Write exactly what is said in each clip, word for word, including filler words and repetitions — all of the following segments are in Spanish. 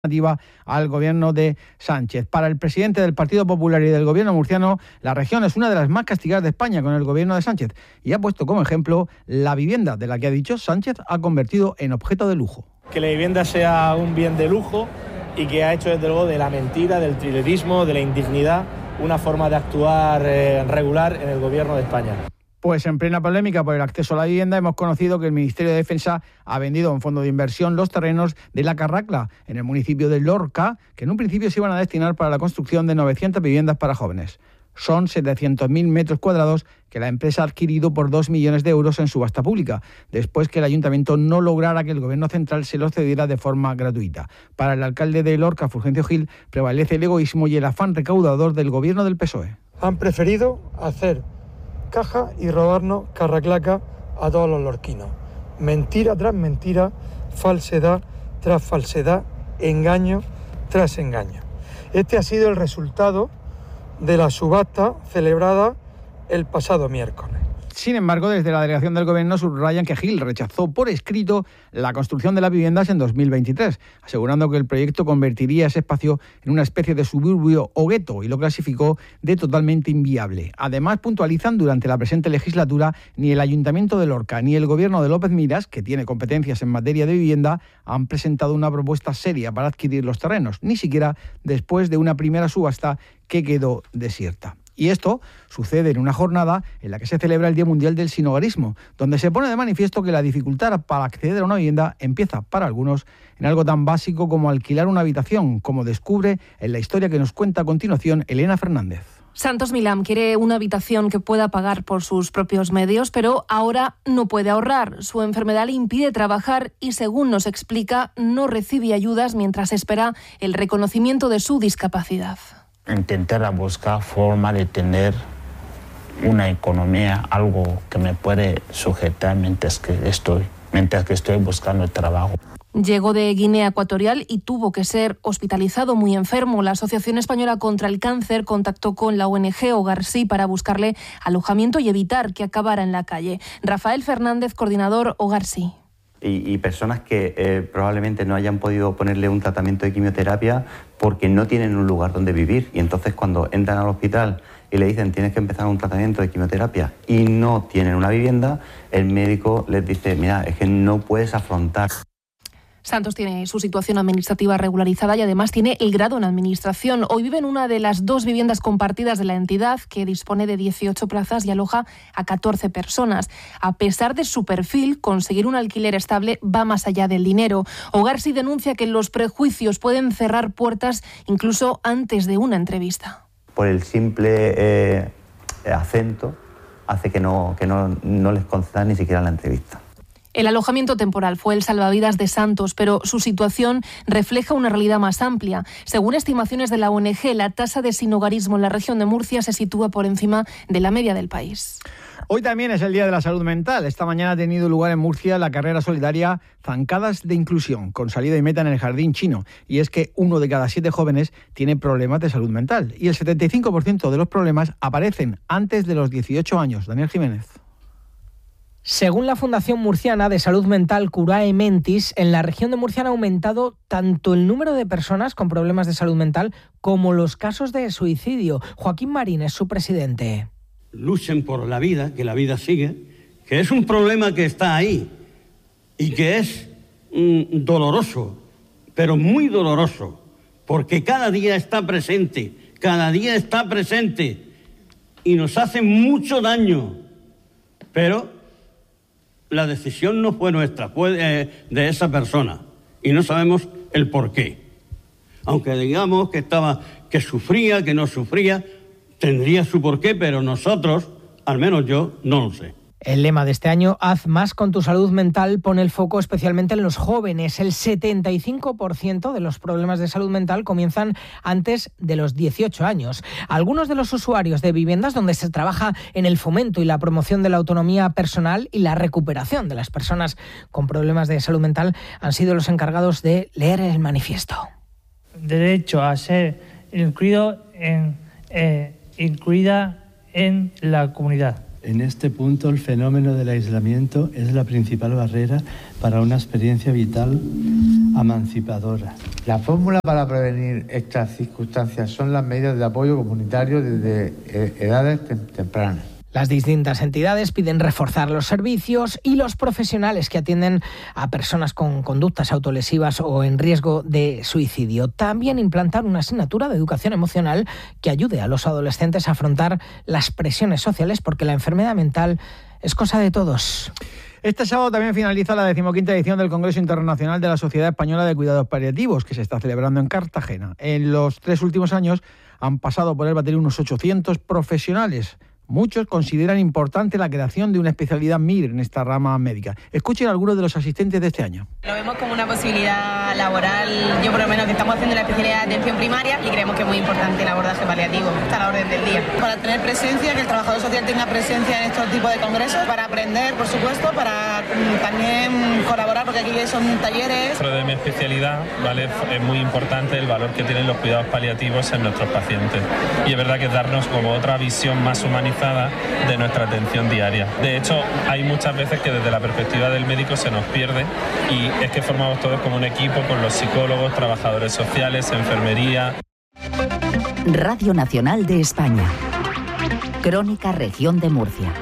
al gobierno de Sánchez. Para el presidente del Partido Popular y del gobierno murciano, la región es una de las más castigadas de España con el gobierno de Sánchez y ha puesto como ejemplo la vivienda, de la que ha dicho Sánchez ha convertido en objeto de lujo. Que la vivienda sea un bien de lujo y que ha hecho desde luego de la mentira, del trilerismo, de la indignidad, una forma de actuar eh, regular en el gobierno de España. Pues en plena polémica por el acceso a la vivienda hemos conocido que el Ministerio de Defensa ha vendido a un fondo de inversión los terrenos de La Carracla, en el municipio de Lorca, que en un principio se iban a destinar para la construcción de novecientas viviendas para jóvenes. Son setecientos mil metros cuadrados que la empresa ha adquirido por dos millones de euros en subasta pública, después que el ayuntamiento no lograra que el gobierno central se los cediera de forma gratuita. Para el alcalde de Lorca, Fulgencio Gil, prevalece el egoísmo y el afán recaudador del gobierno del P S O E. Han preferido hacer caja y robarnos carraclaca a todos los lorquinos. Mentira tras mentira, falsedad tras falsedad, engaño tras engaño. Este ha sido el resultado de la subasta celebrada el pasado miércoles. Sin embargo, desde la delegación del gobierno subrayan que Gil rechazó por escrito la construcción de las viviendas en dos mil veintitrés, asegurando que el proyecto convertiría ese espacio en una especie de suburbio o gueto y lo clasificó de totalmente inviable. Además, puntualizan, durante la presente legislatura, ni el Ayuntamiento de Lorca ni el gobierno de López Miras, que tiene competencias en materia de vivienda, han presentado una propuesta seria para adquirir los terrenos, ni siquiera después de una primera subasta que quedó desierta. Y esto sucede en una jornada en la que se celebra el Día Mundial del Sinhogarismo, donde se pone de manifiesto que la dificultad para acceder a una vivienda empieza, para algunos, en algo tan básico como alquilar una habitación, como descubre en la historia que nos cuenta a continuación Elena Fernández. Santos Milán quiere una habitación que pueda pagar por sus propios medios, pero ahora no puede ahorrar. Su enfermedad le impide trabajar y, según nos explica, no recibe ayudas mientras espera el reconocimiento de su discapacidad. Intentar buscar forma de tener una economía, algo que me puede sujetar mientras que estoy, mientras que estoy buscando el trabajo. Llegó de Guinea Ecuatorial y tuvo que ser hospitalizado muy enfermo. La Asociación Española contra el Cáncer contactó con la O N G Hogar Sí para buscarle alojamiento y evitar que acabara en la calle. Rafael Fernández, coordinador Hogar Sí. Y, y personas que eh, probablemente no hayan podido ponerle un tratamiento de quimioterapia porque no tienen un lugar donde vivir. Y entonces cuando entran al hospital y le dicen tienes que empezar un tratamiento de quimioterapia y no tienen una vivienda, el médico les dice, mira, es que no puedes afrontar. Santos tiene su situación administrativa regularizada y además tiene el grado en administración. Hoy vive en una de las dos viviendas compartidas de la entidad, que dispone de dieciocho plazas y aloja a catorce personas. A pesar de su perfil, conseguir un alquiler estable va más allá del dinero. Hogar Sí denuncia que los prejuicios pueden cerrar puertas incluso antes de una entrevista. Por el simple eh, acento hace que no, que no, no les concedan ni siquiera la entrevista. El alojamiento temporal fue el salvavidas de Santos, pero su situación refleja una realidad más amplia. Según estimaciones de la O N G, la tasa de sinhogarismo en la región de Murcia se sitúa por encima de la media del país. Hoy también es el Día de la Salud Mental. Esta mañana ha tenido lugar en Murcia la carrera solidaria Zancadas de Inclusión, con salida y meta en el Jardín Chino. Y es que uno de cada siete jóvenes tiene problemas de salud mental. Y el setenta y cinco por ciento de los problemas aparecen antes de los dieciocho años. Daniel Jiménez. Según la Fundación Murciana de Salud Mental Curae Mentis, en la región de Murcia han aumentado tanto el número de personas con problemas de salud mental como los casos de suicidio. Joaquín Marín es su presidente. Luchen por la vida, que la vida sigue, que es un problema que está ahí y que es mm, doloroso, pero muy doloroso, porque cada día está presente, cada día está presente y nos hace mucho daño, pero la decisión no fue nuestra, fue de, de esa persona y no sabemos el por qué. Aunque digamos que estaba, que sufría, que no sufría, tendría su porqué, pero nosotros, al menos yo, no lo sé. El lema de este año, Haz más con tu salud mental, pone el foco especialmente en los jóvenes. El setenta y cinco por ciento de los problemas de salud mental comienzan antes de los dieciocho años. Algunos de los usuarios de viviendas donde se trabaja en el fomento y la promoción de la autonomía personal y la recuperación de las personas con problemas de salud mental han sido los encargados de leer el manifiesto. Derecho a ser incluido en, eh, incluida en la comunidad. En este punto, el fenómeno del aislamiento es la principal barrera para una experiencia vital emancipadora. La fórmula para prevenir estas circunstancias son las medidas de apoyo comunitario desde edades tempranas. Las distintas entidades piden reforzar los servicios y los profesionales que atienden a personas con conductas autolesivas o en riesgo de suicidio. También implantar una asignatura de educación emocional que ayude a los adolescentes a afrontar las presiones sociales, porque la enfermedad mental es cosa de todos. Este sábado también finaliza la decimoquinta edición del Congreso Internacional de la Sociedad Española de Cuidados Paliativos, que se está celebrando en Cartagena. En los tres últimos años han pasado por el batería unos ochocientos profesionales. Muchos consideran importante la creación de una especialidad M I R en esta rama médica. Escuchen a algunos de los asistentes de este año. Lo vemos como una posibilidad laboral, yo por lo menos que estamos haciendo la especialidad de atención primaria y creemos que es muy importante el abordaje paliativo, está a la orden del día. Para tener presencia, que el trabajador social tenga presencia en estos tipos de congresos, para aprender, por supuesto, para también colaborar, porque aquí son talleres. Dentro de mi especialidad, ¿vale?, es muy importante el valor que tienen los cuidados paliativos en nuestros pacientes. Y es verdad que es darnos como otra visión más humanizada de nuestra atención diaria. De hecho, hay muchas veces que desde la perspectiva del médico se nos pierde, y es que formamos todos como un equipo con los psicólogos, trabajadores sociales, enfermería. Radio Nacional de España. Crónica Región de Murcia.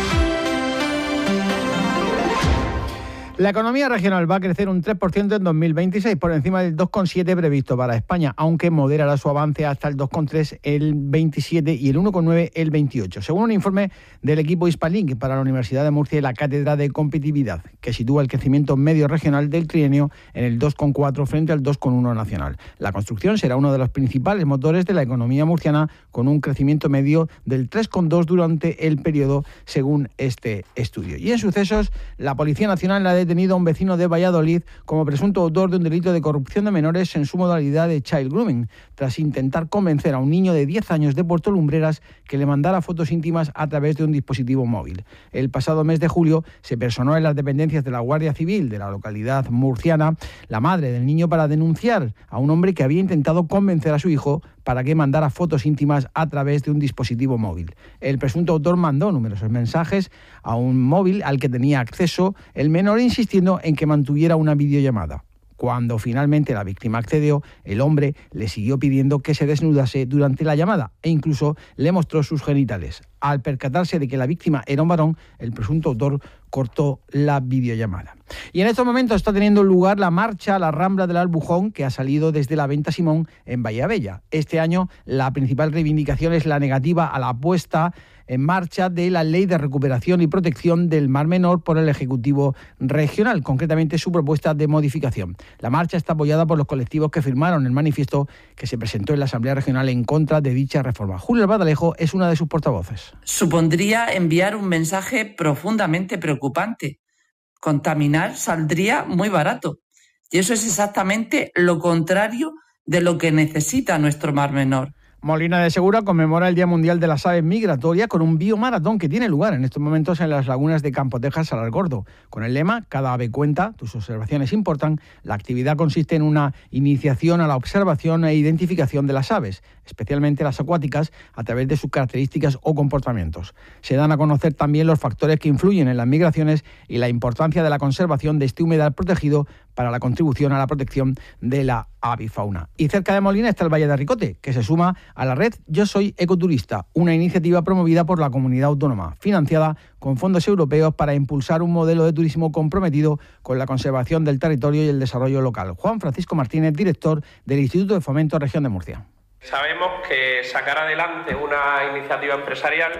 La economía regional va a crecer un tres por ciento en dos mil veintiséis, por encima del dos coma siete por ciento previsto para España, aunque moderará su avance hasta el dos coma tres por ciento el veintisiete y el uno coma nueve por ciento el veintiocho, según un informe del equipo Hispalink para la Universidad de Murcia y la Cátedra de Competitividad, que sitúa el crecimiento medio regional del trienio en el dos coma cuatro frente al dos coma uno nacional. La construcción será uno de los principales motores de la economía murciana, con un crecimiento medio del tres coma dos durante el periodo, según este estudio. Y en sucesos, la Policía Nacional ha detenido a un vecino de Valladolid como presunto autor de un delito de corrupción de menores en su modalidad de child grooming, tras intentar convencer a un niño de diez años de Puerto Lumbreras que le mandara fotos íntimas a través de un dispositivo móvil. El pasado mes de julio se personó en las dependencias de la Guardia Civil de la localidad murciana la madre del niño para denunciar a un hombre que había intentado convencer a su hijo para que mandara fotos íntimas a través de un dispositivo móvil. El presunto autor mandó numerosos mensajes a un móvil al que tenía acceso el menor, insistiendo en que mantuviera una videollamada. Cuando finalmente la víctima accedió, el hombre le siguió pidiendo que se desnudase durante la llamada e incluso le mostró sus genitales. Al percatarse de que la víctima era un varón, el presunto autor cortó la videollamada. Y en estos momentos está teniendo lugar la marcha a la Rambla del Albujón, que ha salido desde la Venta Simón en Bahía Bella. Este año la principal reivindicación es la negativa a la puesta en marcha de la Ley de Recuperación y Protección del Mar Menor por el Ejecutivo Regional, concretamente su propuesta de modificación. La marcha está apoyada por los colectivos que firmaron el manifiesto que se presentó en la Asamblea Regional en contra de dicha reforma. Julia Albadalejo es una de sus portavoces. Supondría enviar un mensaje profundamente preocupante. Contaminar saldría muy barato. Y eso es exactamente lo contrario de lo que necesita nuestro Mar Menor. Molina de Segura conmemora el Día Mundial de las Aves Migratorias con un biomaratón que tiene lugar en estos momentos en las lagunas de Campotejas, Salar Gordo. Con el lema "Cada ave cuenta, tus observaciones importan", la actividad consiste en una iniciación a la observación e identificación de las aves, especialmente las acuáticas, a través de sus características o comportamientos. Se dan a conocer también los factores que influyen en las migraciones y la importancia de la conservación de este humedal protegido para la contribución a la protección de la avifauna. Y cerca de Molina está el Valle de Ricote, que se suma a la red Yo Soy Ecoturista, una iniciativa promovida por la comunidad autónoma, financiada con fondos europeos para impulsar un modelo de turismo comprometido con la conservación del territorio y el desarrollo local. Juan Francisco Martínez, director del Instituto de Fomento Región de Murcia. Sabemos que sacar adelante una iniciativa empresarial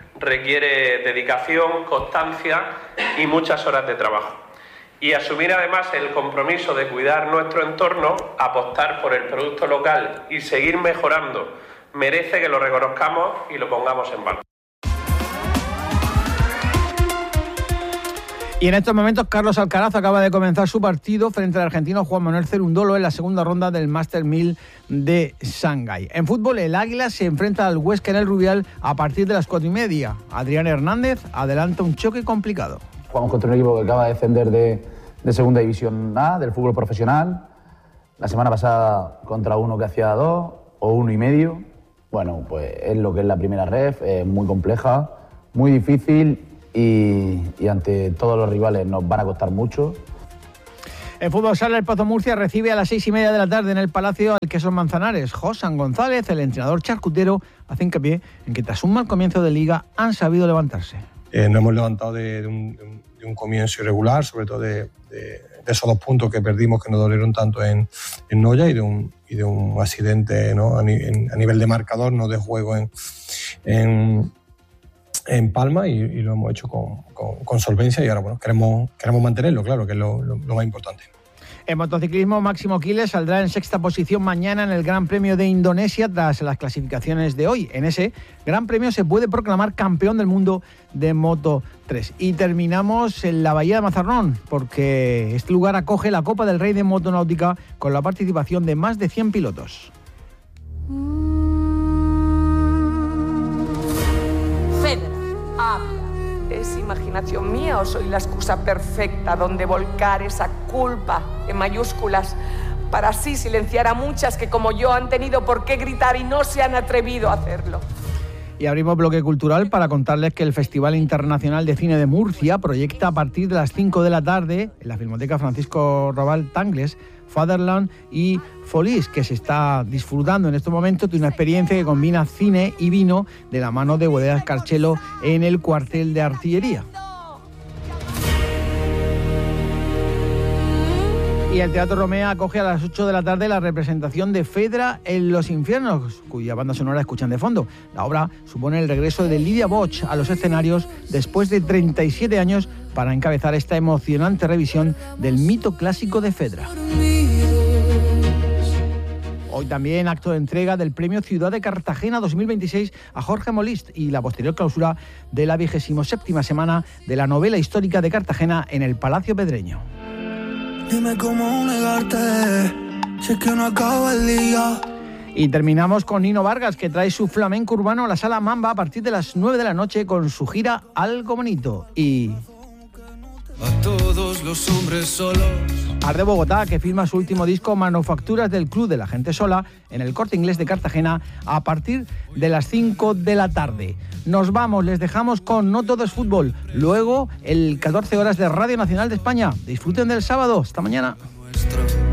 requiere dedicación, constancia y muchas horas de trabajo. Y asumir además el compromiso de cuidar nuestro entorno, apostar por el producto local y seguir mejorando, merece que lo reconozcamos y lo pongamos en valor. Y en estos momentos Carlos Alcaraz acaba de comenzar su partido frente al argentino Juan Manuel Cerúndolo en la segunda ronda del Master mil de Shanghái. En fútbol, el Águila se enfrenta al Huesca en el Rubial a partir de las cuatro y media. Adrián Hernández adelanta un choque complicado. Jugamos contra un equipo que acaba de descender de, de Segunda División A, del fútbol profesional. La semana pasada contra uno que hacía dos o uno y medio. Bueno, pues es lo que es la primera ref, es muy compleja, muy difícil y, y ante todos los rivales nos van a costar mucho. En fútbol sala, el Pozo Murcia recibe a las seis y media de la tarde en el Palacio al Quesos Manzanares. Josan González, el entrenador charcutero, hace hincapié en que tras un mal comienzo de liga han sabido levantarse. Eh, nos hemos levantado de, de, un, de un comienzo irregular, sobre todo de, de, de esos dos puntos que perdimos que nos dolieron tanto en, en Noya y de un, y de un accidente, ¿no? a, ni, en, a nivel de marcador, no de juego en, en, en Palma y, y lo hemos hecho con, con, con solvencia y ahora bueno, queremos, queremos mantenerlo, claro, que es lo, lo, lo más importante. En motociclismo, Máximo Quiles saldrá en sexta posición mañana en el Gran Premio de Indonesia tras las clasificaciones de hoy. En ese Gran Premio se puede proclamar campeón del mundo de Moto tres. Y terminamos en la Bahía de Mazarrón, porque este lugar acoge la Copa del Rey de Motonáutica con la participación de más de cien pilotos. Fedra, habla. ¿Es imaginación mía o soy la excusa perfecta donde volcar esa culpa en mayúsculas para así silenciar a muchas que como yo han tenido por qué gritar y no se han atrevido a hacerlo? Y abrimos bloque cultural para contarles que el Festival Internacional de Cine de Murcia proyecta a partir de las cinco de la tarde en la Filmoteca Francisco Robal Tangles, Fatherland y Folís, que se está disfrutando en estos momentos de una experiencia que combina cine y vino de la mano de Bodegas Carchelo en el cuartel de artillería. Y el Teatro Romea acoge a las ocho de la tarde la representación de Fedra en los infiernos, cuya banda sonora escuchan de fondo. La obra supone el regreso de Lidia Boch a los escenarios después de treinta y siete años para encabezar esta emocionante revisión del mito clásico de Fedra. Hoy también acto de entrega del Premio Ciudad de Cartagena dos mil veintiséis a Jorge Molist y la posterior clausura de la vigésima séptima semana de la novela histórica de Cartagena en el Palacio Pedreño. Dime cómo negarte, si es que no acaba el día. Y terminamos con Nino Vargas, que trae su flamenco urbano a la Sala Mamba a partir de las nueve de la noche con su gira Algo Bonito. Y a todos los hombres solos. Arde Bogotá, que firma su último disco Manufacturas del Club de la Gente Sola en el Corte Inglés de Cartagena a partir de las cinco de la tarde. Nos vamos, les dejamos con No Todo es Fútbol. Luego, el catorce horas de Radio Nacional de España. Disfruten del sábado. Hasta mañana.